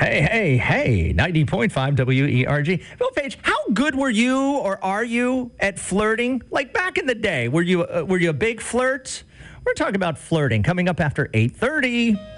Hey, 90.5 WERG. Bill Page, how good were you or are you at flirting? Like back in the day, were you a big flirt? We're talking about flirting coming up after 8:30.